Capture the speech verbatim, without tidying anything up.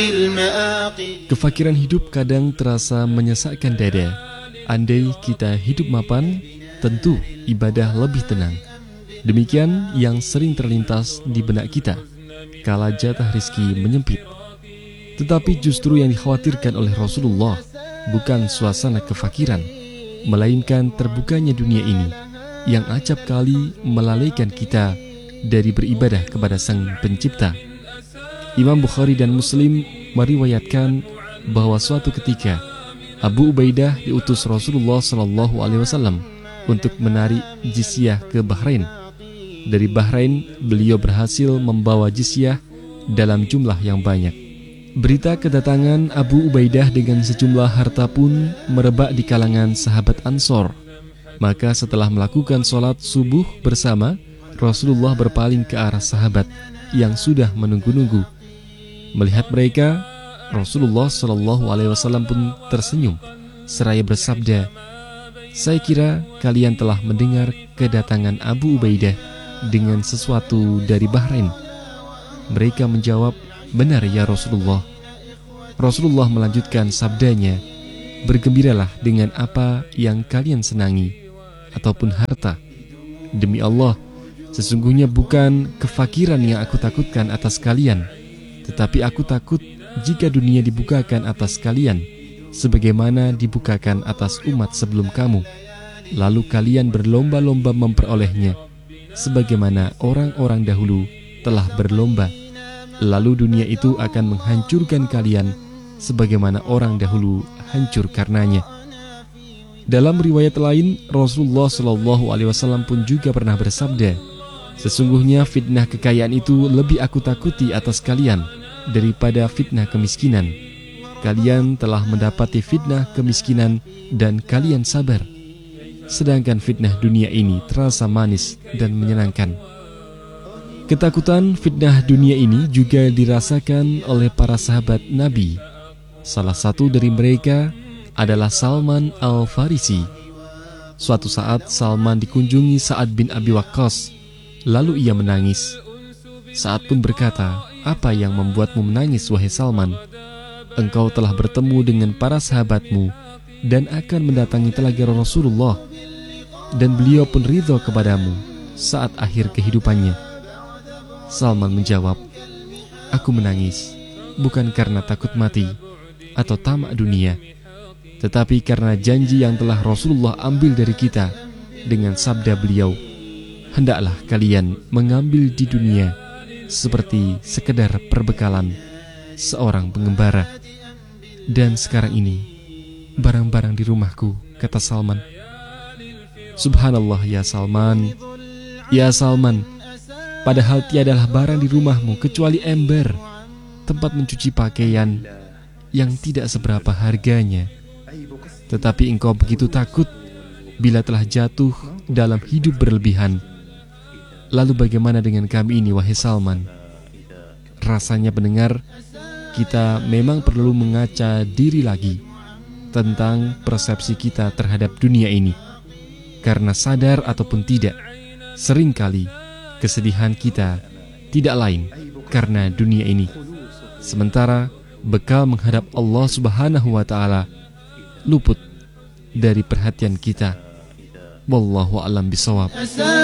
Kefakiran hidup kadang terasa menyesakkan dada. Andai kita hidup mapan, tentu ibadah lebih tenang. Demikian yang sering terlintas di benak kita kala jatah rizki menyempit. Tetapi justru yang dikhawatirkan oleh Rasulullah bukan suasana kefakiran, melainkan terbukanya dunia ini yang acap kali melalaikan kita dari beribadah kepada Sang Pencipta. Imam Bukhari dan Muslim meriwayatkan bahwa suatu ketika Abu Ubaidah diutus Rasulullah Shallallahu Alaihi Wasallam untuk menarik jizyah ke Bahrain. Dari Bahrain, beliau berhasil membawa jizyah dalam jumlah yang banyak. Berita kedatangan Abu Ubaidah dengan sejumlah harta pun merebak di kalangan sahabat Ansor. Maka setelah melakukan sholat subuh bersama, Rasulullah berpaling ke arah sahabat yang sudah menunggu-nunggu. Melihat mereka, Rasulullah Shallallahu Alaihi Wasallam pun tersenyum seraya bersabda, "Saya kira kalian telah mendengar kedatangan Abu Ubaidah dengan sesuatu dari Bahrain." Mereka menjawab, "Benar ya Rasulullah." Rasulullah melanjutkan sabdanya, "Bergembiralah dengan apa yang kalian senangi ataupun harta. Demi Allah, sesungguhnya bukan kefakiran yang aku takutkan atas kalian, tetapi aku takut jika dunia dibukakan atas kalian sebagaimana dibukakan atas umat sebelum kamu, lalu kalian berlomba-lomba memperolehnya sebagaimana orang-orang dahulu telah berlomba, lalu dunia itu akan menghancurkan kalian sebagaimana orang dahulu hancur karenanya." Dalam riwayat lain, Rasulullah Shallallahu Alaihi Wasallam pun juga pernah bersabda, "Sesungguhnya fitnah kekayaan itu lebih aku takuti atas kalian daripada fitnah kemiskinan. Kalian telah mendapati fitnah kemiskinan dan kalian sabar, sedangkan fitnah dunia ini terasa manis dan menyenangkan." Ketakutan fitnah dunia ini juga dirasakan oleh para sahabat Nabi. Salah satu dari mereka adalah Salman Al-Farisi. Suatu saat Salman dikunjungi Sa'ad bin Abi Waqqas, lalu ia menangis. Sa'ad pun berkata, "Apa yang membuatmu menangis, wahai Salman? Engkau telah bertemu dengan para sahabatmu dan akan mendatangi telaga Rasulullah, dan beliau pun ridho kepadamu saat akhir kehidupannya." Salman menjawab, "Aku menangis bukan karena takut mati atau tamak dunia, tetapi karena janji yang telah Rasulullah ambil dari kita dengan sabda beliau, 'Hendaklah kalian mengambil di dunia seperti sekedar perbekalan seorang pengembara.' Dan sekarang ini barang-barang di rumahku," kata Salman. "Subhanallah ya Salman, ya Salman, padahal tiadalah barang di rumahmu kecuali ember, tempat mencuci pakaian yang tidak seberapa harganya. Tetapi engkau begitu takut bila telah jatuh dalam hidup berlebihan. Lalu bagaimana dengan kami ini, wahai Salman?" Rasanya pendengar, kita memang perlu mengaca diri lagi tentang persepsi kita terhadap dunia ini. Karena sadar ataupun tidak, seringkali kesedihan kita tidak lain karena dunia ini. Sementara bekal menghadap Allah Subhanahu wa Ta'ala luput dari perhatian kita. Wallahu a'lam bishawab.